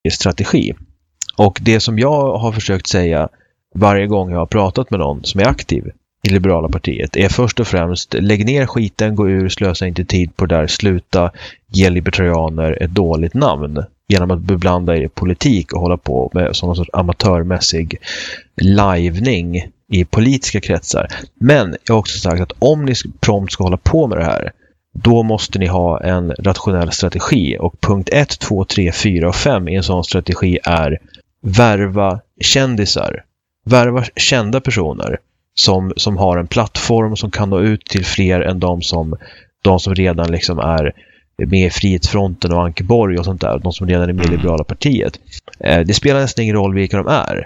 strategi. Och det som jag har försökt säga varje gång jag har pratat med någon som är aktiv i Liberala partiet är först och främst: lägg ner skiten, gå ur, slösa inte tid på det där, sluta ge libertarianer ett dåligt namn genom att beblanda i politik och hålla på med sån sorts amatörmässig livning i politiska kretsar. Men jag har också sagt att om ni prompt ska hålla på med det här, då måste ni ha en rationell strategi. Och punkt 1, 2, 3, 4 och 5 i en sån strategi är: värva kändisar. Värva kända personer som har en plattform som kan nå ut till fler än de som redan liksom är med i Frihetsfronten och Ankeborg och sånt där. De som redan är med i Liberala partiet. Det spelar nästan ingen roll vilka de är.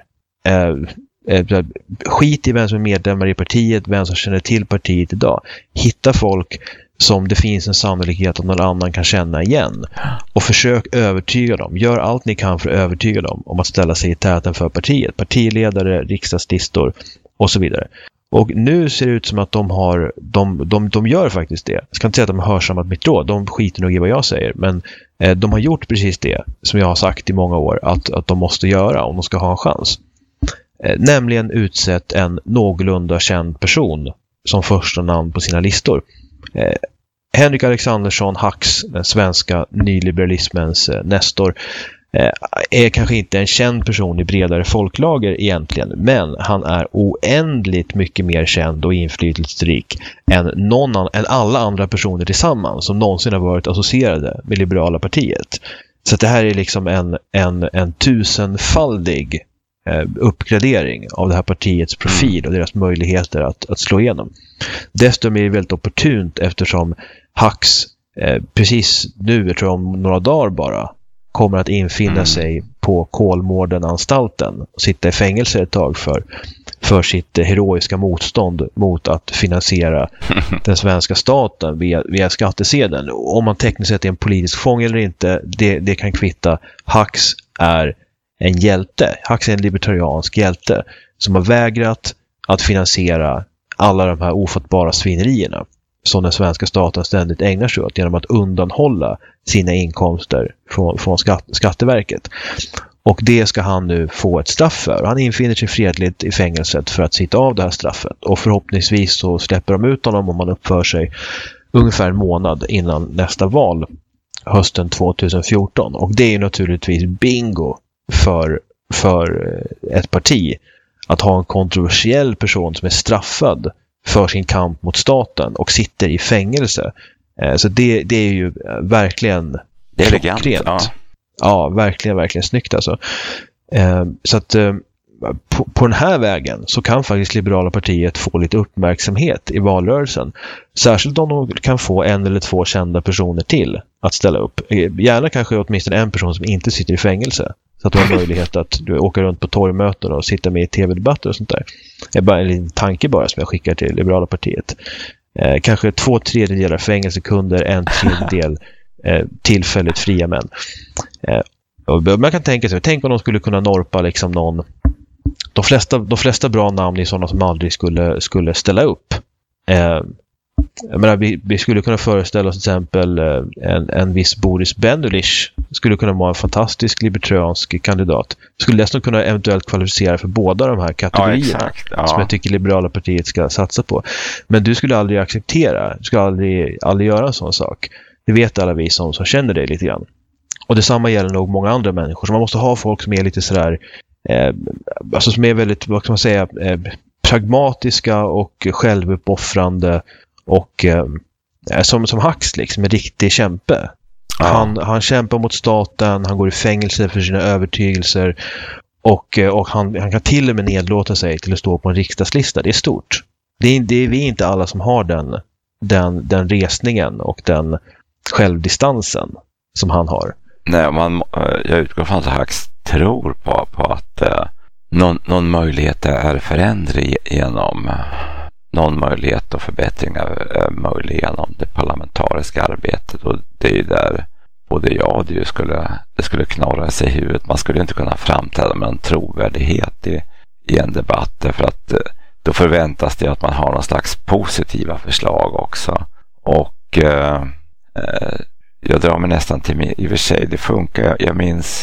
Skit i vem som är medlemmar i partiet, vem som känner till partiet idag. Hitta folk som det finns en sannolikhet att någon annan kan känna igen. Och försök övertyga dem. Gör allt ni kan för att övertyga dem om att ställa sig i täten för partiet. Partiledare, riksdagslistor och så vidare. Och nu ser det ut som att de gör faktiskt det. Jag ska inte säga att de har hörsammat mitt råd. De skiter nog i vad jag säger. Men de har gjort precis det som jag har sagt i många år att de måste göra om de ska ha en chans. Nämligen utsett en någorlunda känd person som första namn på sina listor. Henrik Alexandersson, Hax, den svenska nyliberalismens nestor, är kanske inte en känd person i bredare folklager egentligen, men han är oändligt mycket mer känd och inflytelserik än alla andra personer tillsammans som någonsin har varit associerade med Liberala partiet. Så att det här är liksom en tusenfaldig uppgradering av det här partiets profil och deras möjligheter att slå igenom. Dessutom är det väldigt opportunt eftersom Hax precis nu, jag tror om några dagar bara, kommer att infinna sig på Kolmården-anstalten och sitta i fängelse ett tag för sitt heroiska motstånd mot att finansiera den svenska staten via skattesedeln. Om man tekniskt sett är en politisk fång eller inte, det kan kvitta. Hax är en hjälte. Hax är en libertariansk hjälte som har vägrat att finansiera alla de här ofattbara svinerierna som den svenska staten ständigt ägnar sig åt genom att undanhålla sina inkomster från Skatteverket. Och det ska han nu få ett straff för. Han infinner sig fredligt i fängelset för att sitta av det här straffet. Och förhoppningsvis så släpper de ut honom om man uppför sig ungefär en månad innan nästa val hösten 2014. Och det är ju naturligtvis bingo för ett parti att ha en kontroversiell person som är straffad för sin kamp mot staten och sitter i fängelse. Så det är ju verkligen elegant. Ja, verkligen snyggt alltså. Så att på den här vägen så kan faktiskt Liberala partiet få lite uppmärksamhet i valrörelsen. Särskilt om de kan få en eller två kända personer till att ställa upp. Gärna kanske åtminstone en person som inte sitter i fängelse. Så att du har möjlighet att åka runt på torgmöten och sitta med i tv-debatter och sånt där. Det är bara en liten tanke bara som jag skickar till Liberala partiet. Kanske 2/3 fängelsekunder, 1/3 tillfälligt fria män. Man kan tänka sig, tänk om de skulle kunna norpa liksom någon. De flesta bra namn är sådana som aldrig skulle ställa upp. Jag menar, vi skulle kunna föreställa oss till exempel en viss Boris Bendelich skulle kunna vara en fantastisk libertariansk kandidat. Skulle dessutom kunna eventuellt kvalificera för båda de här kategorierna som jag tycker Liberala partiet ska satsa på. Men du skulle aldrig acceptera, du skulle aldrig göra en sån sak. Det vet alla vi som känner dig lite grann. Och detsamma gäller nog många andra människor. Så man måste ha folk som är lite sådär alltså som är väldigt, vad kan man säga, pragmatiska och självuppoffrande och som Hax liksom, en riktig kämpe. Han kämpar mot staten, han går i fängelse för sina övertygelser och han kan till och med nedlåta sig till att stå på en riksdagslista. Det är stort. Det är vi inte alla som har den resningen och den självdistansen som han har. Nej, jag utgår från att Hax tror på att någon möjlighet är förändring genom någon möjlighet och förbättringar är möjlig genom det parlamentariska arbetet, och det är ju där både jag och du skulle knorra sig i huvudet. Man skulle inte kunna framträda med en trovärdighet i en debatt, därför att då förväntas det att man har någon slags positiva förslag också, och jag drar mig nästan till, i och för sig det funkar. Jag minns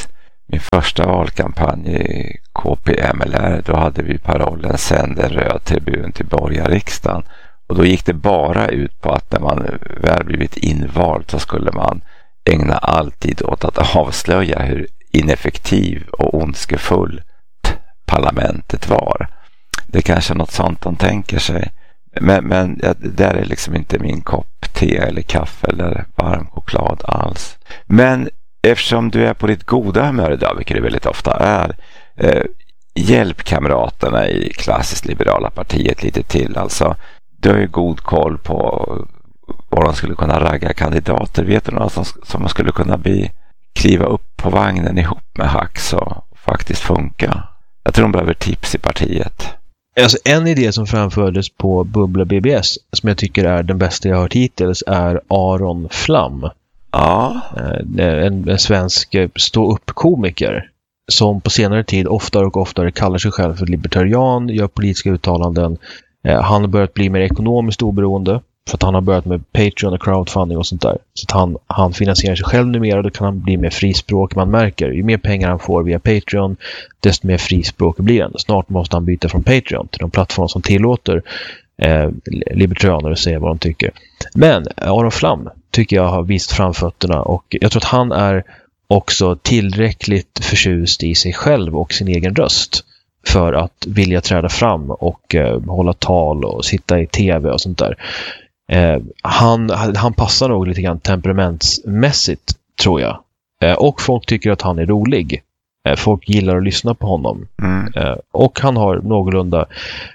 min första valkampanj i KPMLR, då hade vi parollen "Sänd en röd tribun till borgarriksdagen". Och då gick det bara ut på att när man väl blivit invald så skulle man ägna all tid åt att avslöja hur ineffektiv och ondskefullt parlamentet var. Det kanske är något sånt de tänker sig. Men det där är liksom inte min kopp te eller kaffe eller varm choklad alls. Men eftersom du är på ditt goda humör idag, vilket du väldigt ofta är, hjälp kamraterna i klassiskt liberala partiet lite till. Alltså, du har ju god koll på var de skulle kunna ragga kandidater. Vet du några som skulle kunna kliva upp på vagnen ihop med Hax och faktiskt funka? Jag tror de behöver tips i partiet. Alltså, en idé som framfördes på Bubbla BBS som jag tycker är den bästa jag har hört hittills är Aron Flam. Ja. En svensk stå-upp-komiker som på senare tid oftare och oftare kallar sig själv för libertarian, gör politiska uttalanden. Han har börjat bli mer ekonomiskt oberoende för att han har börjat med Patreon och crowdfunding och sånt där. Så att han finansierar sig själv numera och då kan han bli mer frispråk. Man märker, ju mer pengar han får via Patreon, desto mer frispråk blir han. Snart måste han byta från Patreon till de plattformar som tillåter libertarianer att säga vad de tycker. Men Aron Flam tycker jag har visat framfötterna och jag tror att han är också tillräckligt förtjust i sig själv och sin egen röst för att vilja träda fram och hålla tal och sitta i tv och sånt där. Han passar nog lite grann temperamentsmässigt, tror jag. Och folk tycker att han är rolig. Folk gillar att lyssna på honom. Och han har någorlunda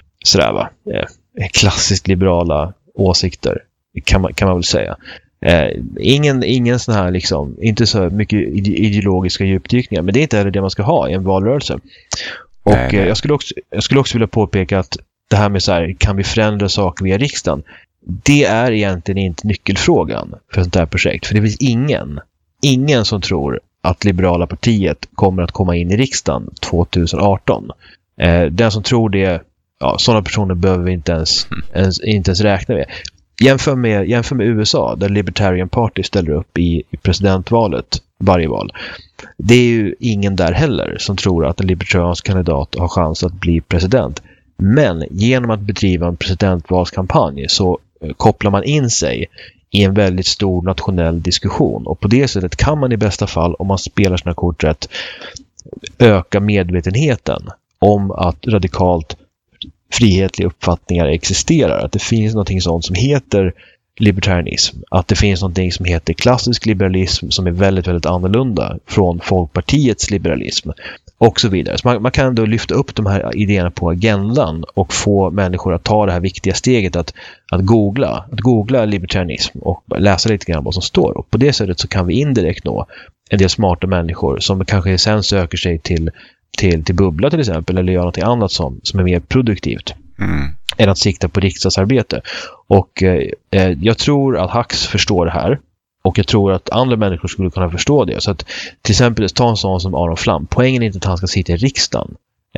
klassiskt liberala åsikter, kan man väl säga. Ingen sån här liksom, inte så mycket ideologiska djupdykningar, men det är inte heller det man ska ha i en valrörelse. Och jag skulle också vilja påpeka att det här med så här, kan vi förändra saker via riksdagen? Det är egentligen inte nyckelfrågan för ett sånt här projekt. För det finns ingen som tror att Liberala partiet kommer att komma in i riksdagen 2018. Den som tror det, sådana personer behöver vi inte ens räkna med. Jämför med USA, där Libertarian Party ställer upp i presidentvalet, varje val. Det är ju ingen där heller som tror att en libertariansk kandidat har chans att bli president. Men genom att bedriva en presidentvalskampanj så kopplar man in sig i en väldigt stor nationell diskussion. Och på det sättet kan man i bästa fall, om man spelar sina kort rätt, öka medvetenheten om att radikalt frihetliga uppfattningar existerar. Att det finns någonting sånt som heter libertarianism. Att det finns någonting som heter klassisk liberalism som är väldigt, väldigt annorlunda från Folkpartiets liberalism och så vidare. Så man kan då lyfta upp de här idéerna på agendan och få människor att ta det här viktiga steget att googla libertarianism och läsa lite grann vad som står. Och på det sättet så kan vi indirekt nå en del smarta människor som kanske sen söker sig till Bubbla till exempel, eller gör något annat som är mer produktivt än att sikta på riksdagsarbete. Och jag tror att Hax förstår det här, och jag tror att andra människor skulle kunna förstå det. Så att till exempel ta en sån som Aron Flam, poängen är inte att han ska sitta i riksdagen.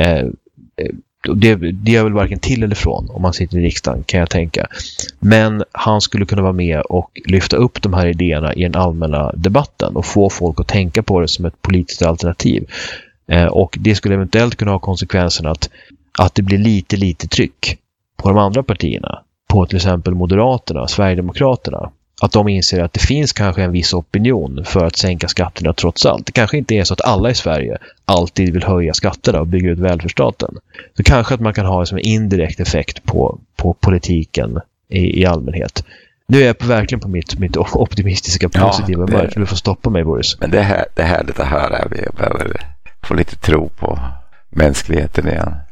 Det är väl varken till eller från om man sitter i riksdagen, kan jag tänka. Men han skulle kunna vara med och lyfta upp de här idéerna i den allmänna debatten och få folk att tänka på det som ett politiskt alternativ. Och det skulle eventuellt kunna ha konsekvensen att det blir lite tryck på de andra partierna, på till exempel Moderaterna, Sverigedemokraterna, att de inser att det finns kanske en viss opinion för att sänka skatterna trots allt. Det kanske inte är så att alla i Sverige alltid vill höja skatterna och bygga ut välfärdsstaten. Så kanske att man kan ha som en indirekt effekt på politiken i allmänhet. Nu är jag verkligen på mitt optimistiska, positiva humör. Du får stoppa mig, Boris. Men det är härligt att höra. Vi behöver få lite tro på mänskligheten igen.